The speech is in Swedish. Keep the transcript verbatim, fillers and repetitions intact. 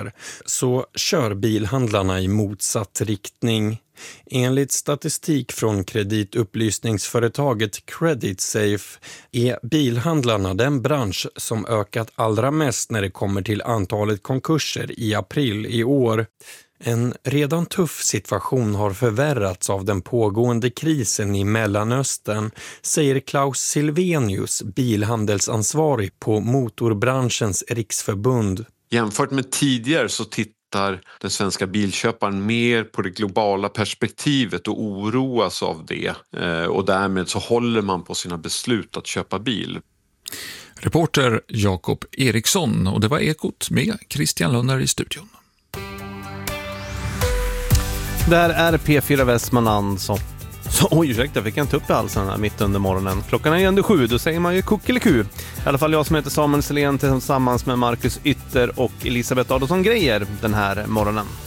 ökar så kör bilhandlarna i motsatt riktning. Enligt statistik från kreditupplysningsföretaget CreditSafe är bilhandlarna den bransch som ökat allra mest när det kommer till antalet konkurser i april i år. En redan tuff situation har förvärrats av den pågående krisen i Mellanöstern, säger Klaus Silvenius, bilhandelsansvarig på Motorbranschens riksförbund. Jämfört med tidigare så tittar den svenska bilköparen mer på det globala perspektivet och oroas av det. Och därmed så håller man på sina beslut att köpa bil. Reporter Jakob Eriksson, och det var Ekot med Christian Lönner i studion. Där är P fyra Västmanland som... Så, oj, ursäkta, fick jag inte upp i halsen här mitt under morgonen. Klockan är ju ändå sju, då säger man ju kuckeliku. I alla fall jag som heter Samuel Selén tillsammans med Marcus Ytter och Elisabeth Adolfsson Grejer den här morgonen.